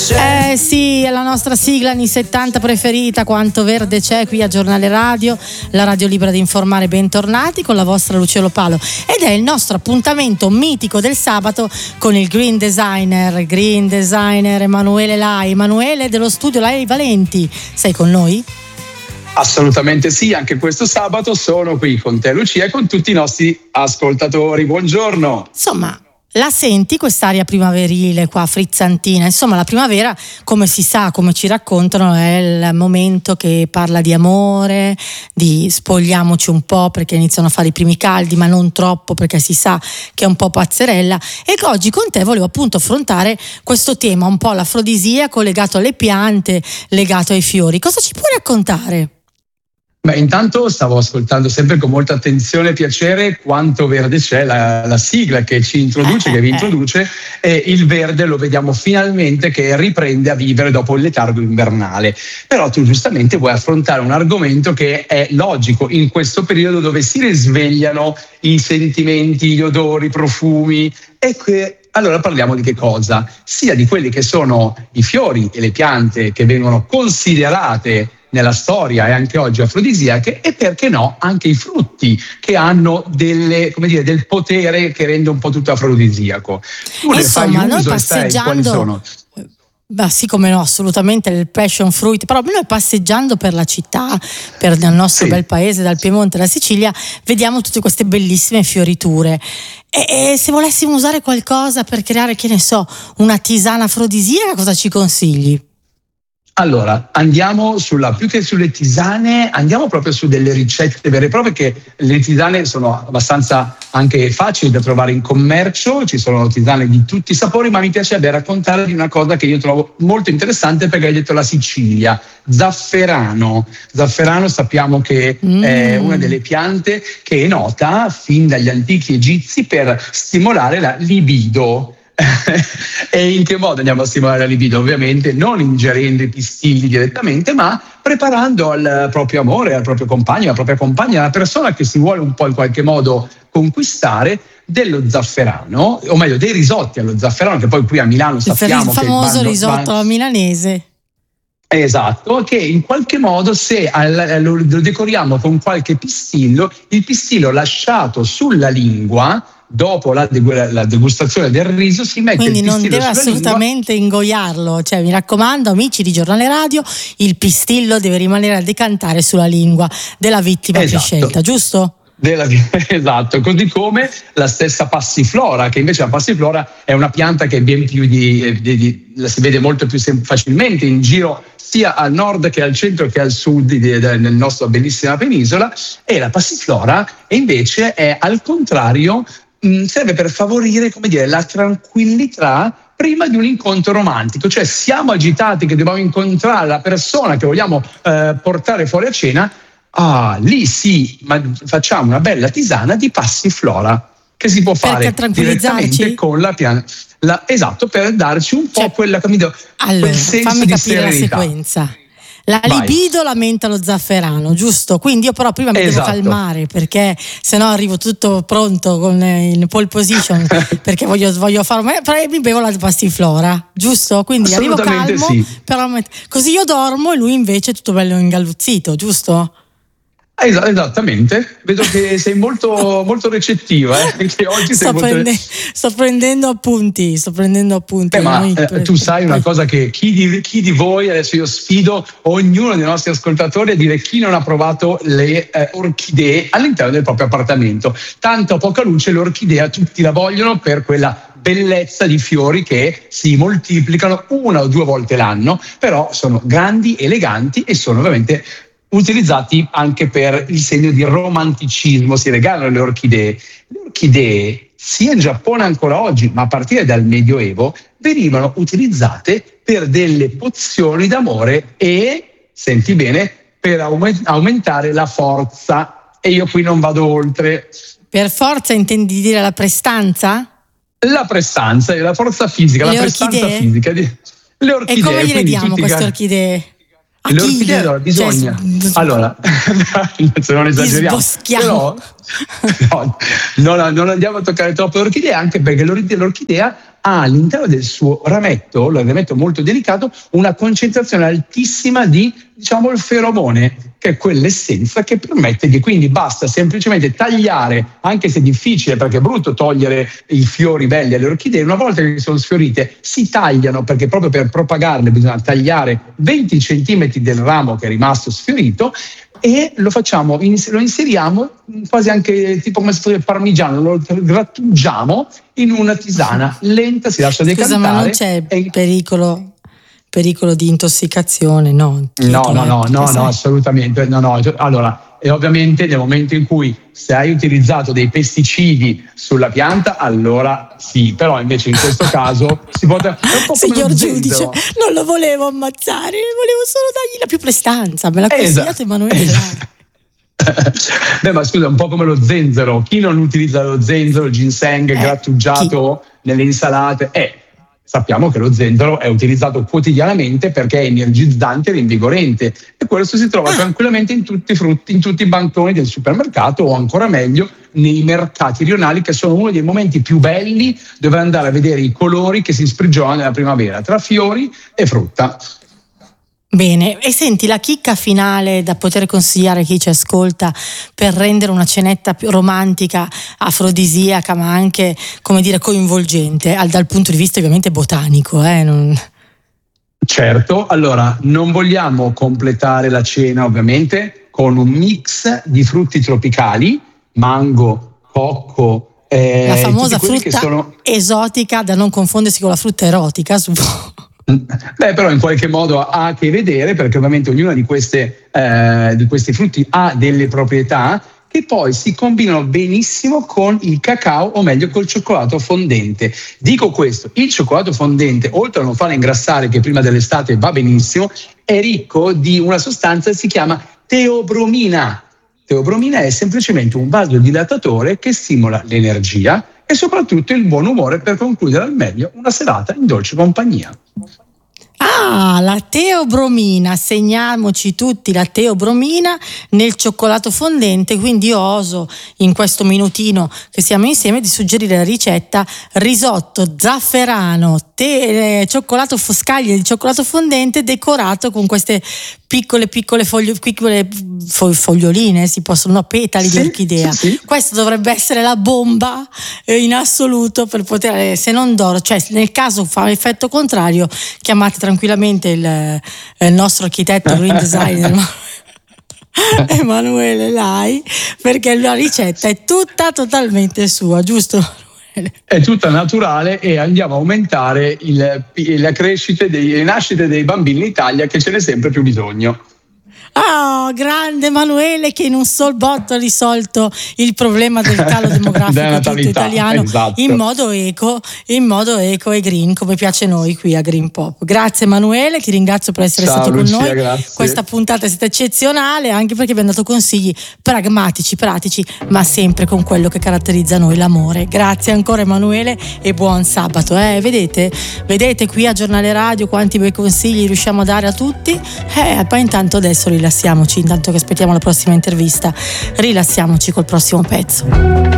c'è. Sì, è la nostra sigla anni 70 preferita, Quanto verde c'è, qui a Giornale Radio, la radio libera di informare. Bentornati con la vostra Lucia Lopalo, ed è il nostro appuntamento mitico del sabato con il green designer Emanuele Lai. Emanuele dello studio Lai Valenti, sei con noi? Assolutamente sì, anche questo sabato sono qui con te Lucia e con tutti i nostri ascoltatori. Buongiorno. Insomma, la senti quest'aria primaverile qua frizzantina? Insomma, la primavera, come si sa, come ci raccontano, è il momento che parla di amore, di spogliamoci un po' perché iniziano a fare i primi caldi, ma non troppo perché si sa che è un po' pazzerella. E che oggi con te volevo appunto affrontare questo tema un po' l'afrodisiaco legato alle piante, legato ai fiori. Cosa ci puoi raccontare? Beh, intanto stavo ascoltando sempre con molta attenzione e piacere Quanto verde c'è, la sigla che ci introduce, che vi introduce, e il verde lo vediamo finalmente che riprende a vivere dopo il letargo invernale. Però tu giustamente vuoi affrontare un argomento che è logico in questo periodo dove si risvegliano i sentimenti, gli odori, i profumi, e allora parliamo di che cosa? Sia di quelli che sono i fiori e le piante che vengono considerate nella storia e anche oggi afrodisiache, e perché no anche i frutti che hanno del potere che rende un po' tutto afrodisiaco. Tu ne fai uso e sai quali sono? Beh, sì, come no, assolutamente il passion fruit, però noi passeggiando per la città, per il nostro bel paese, dal Piemonte alla Sicilia, vediamo tutte queste bellissime fioriture. E se volessimo usare qualcosa per creare, che ne so, una tisana afrodisiaca, cosa ci consigli? Allora, andiamo più che sulle tisane, andiamo proprio su delle ricette vere e proprie, che le tisane sono abbastanza anche facili da trovare in commercio, ci sono tisane di tutti i sapori, ma mi piacerebbe raccontare di una cosa che io trovo molto interessante perché hai detto la Sicilia, zafferano. Zafferano sappiamo che è una delle piante che è nota fin dagli antichi egizi per stimolare la libido. E in che modo andiamo a stimolare la libido? Ovviamente non ingerendo i pistilli direttamente, ma preparando al proprio amore, al proprio compagno, alla propria compagna, alla persona che si vuole un po' in qualche modo conquistare, dello zafferano, o meglio dei risotti allo zafferano, che poi qui a Milano sappiamo che il famoso risotto alla milanese. Esatto, che in qualche modo se lo decoriamo con qualche pistillo, il pistillo lasciato sulla lingua dopo la degustazione del riso si mette quindi il pistillo non deve sulla assolutamente ingoiarlo, cioè mi raccomando amici di Giornale Radio, il pistillo deve rimanere a decantare sulla lingua della vittima prescelta, giusto? Esatto, così come la stessa passiflora, che invece la passiflora è una pianta che è ben più la si vede molto più facilmente in giro sia al nord che al centro che al sud nel nostro bellissima penisola, e la passiflora invece è al contrario, serve per favorire la tranquillità prima di un incontro romantico, cioè siamo agitati che dobbiamo incontrare la persona che vogliamo portare fuori a cena. Lì sì, ma facciamo una bella tisana di passiflora che si può fare direttamente con la pianta. Esatto, per darci un po' quel senso fammi di capire serenità. La sequenza. La libido lamenta lo zafferano, giusto? Quindi io però prima mi devo calmare, perché sennò arrivo tutto pronto in pole position perché voglio fare, mi bevo la passiflora, giusto? Quindi arrivo calmo, però così io dormo e lui invece è tutto bello ingalluzzito, giusto? Esattamente, vedo che sei molto, molto recettiva, che oggi sto prendendo appunti. Tu sai una cosa, che chi di voi, adesso io sfido ognuno dei nostri ascoltatori a dire chi non ha provato le orchidee all'interno del proprio appartamento. Tanto poca luce, l'orchidea tutti la vogliono per quella bellezza di fiori che si moltiplicano 1 o 2 volte l'anno, però sono grandi, eleganti e sono ovviamente utilizzati anche per il segno di romanticismo. Si regalano le orchidee. Le orchidee, sia in Giappone ancora oggi, ma a partire dal Medioevo, venivano utilizzate per delle pozioni d'amore e, senti bene, per aumentare la forza. E io qui non vado oltre. Per forza intendi dire la prestanza? La prestanza e la forza fisica, la prestanza fisica. Le orchidee. E come gliele diamo queste orchidee? Le orchidee, allora bisogna, se non esageriamo, però non andiamo a toccare troppo l'orchidea, anche perché l'orchidea ha all'interno del suo rametto, il rametto molto delicato, una concentrazione altissima di, diciamo, il feromone, che è quell'essenza che permette di, quindi basta semplicemente tagliare, anche se è difficile perché è brutto togliere i fiori belli alle orchidee, una volta che sono sfiorite si tagliano, perché proprio per propagarle bisogna tagliare 20 centimetri del ramo che è rimasto sfiorito, e lo facciamo, lo inseriamo quasi anche tipo come se fosse parmigiano, lo grattugiamo in una tisana lenta, si lascia decantare. Scusa, ma non c'è pericolo di intossicazione, no? No, assolutamente. No. Allora, e ovviamente nel momento in cui se hai utilizzato dei pesticidi sulla pianta, allora sì, però invece in questo caso si può... Signor giudice, non lo volevo ammazzare, volevo solo dargli la più prestanza, me l'ha consigliato Emanuele. Beh, ma scusa, un po' come lo zenzero. Chi non utilizza lo zenzero, il ginseng grattugiato nelle insalate? Sappiamo che lo zenzero è utilizzato quotidianamente perché è energizzante e rinvigorente, e questo si trova tranquillamente in tutti i frutti, in tutti i banconi del supermercato, o ancora meglio nei mercati rionali, che sono uno dei momenti più belli dove andare a vedere i colori che si sprigionano nella primavera tra fiori e frutta. Bene, e senti, la chicca finale da poter consigliare a chi ci ascolta per rendere una cenetta più romantica, afrodisiaca, ma anche, come dire, coinvolgente, dal punto di vista ovviamente botanico, Certo, allora non vogliamo completare la cena ovviamente con un mix di frutti tropicali, mango, cocco, la famosa frutta esotica, da non confondersi con la frutta erotica, suppongo. Beh, però in qualche modo ha a che vedere, perché ovviamente ognuna di questi frutti ha delle proprietà che poi si combinano benissimo con il cacao, o meglio col cioccolato fondente. Dico questo, il cioccolato fondente, oltre a non fare ingrassare, che prima dell'estate va benissimo, è ricco di una sostanza che si chiama teobromina. Teobromina è semplicemente un vasodilatatore che stimola l'energia e soprattutto il buon umore per concludere al meglio una serata in dolce compagnia. La teobromina, segniamoci tutti la teobromina nel cioccolato fondente, quindi io oso in questo minutino che siamo insieme di suggerire la ricetta: risotto zafferano, scaglie di cioccolato fondente decorato con queste piccole foglioline, si possono, petali di orchidea. Sì. Questo dovrebbe essere la bomba in assoluto per poter, se non d'oro, cioè nel caso fa effetto contrario, chiamate tranquillamente il nostro architetto green designer Emanuele Lai, perché la ricetta è tutta totalmente sua, giusto? È tutta naturale, e andiamo a aumentare la crescita le nascite dei bambini in Italia, che ce n'è sempre più bisogno. Grande Emanuele, che in un sol botto ha risolto il problema del calo demografico tutto italiano, esatto. in modo eco e green, come piace a noi qui a Green Pop. Grazie Emanuele, ti ringrazio per essere stato con noi. Grazie. Questa puntata è stata eccezionale, anche perché abbiamo dato consigli pragmatici, pratici, ma sempre con quello che caratterizza noi, l'amore. Grazie ancora Emanuele e buon sabato. Vedete qui a Giornale Radio quanti bei consigli riusciamo a dare a tutti. Poi intanto adesso rilassiamoci, intanto che aspettiamo la prossima intervista, rilassiamoci col prossimo pezzo.